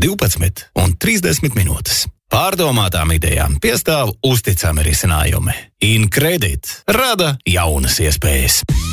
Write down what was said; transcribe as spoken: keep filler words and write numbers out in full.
divpadsmit un trīsdesmit minūtes. Pārdomātām idejām piestāv uzticami risinājumi. InCredit rada jaunas iespējas.